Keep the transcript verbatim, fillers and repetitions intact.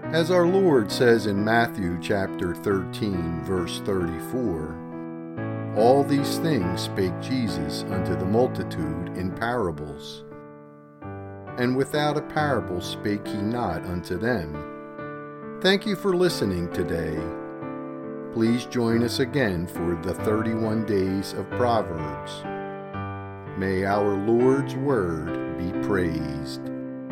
As our Lord says in Matthew chapter thirteen, verse thirty-four, all these things spake Jesus unto the multitude in parables. And without a parable spake he not unto them. Thank you for listening today. Please join us again for the thirty-one days of Proverbs. May our Lord's word be praised.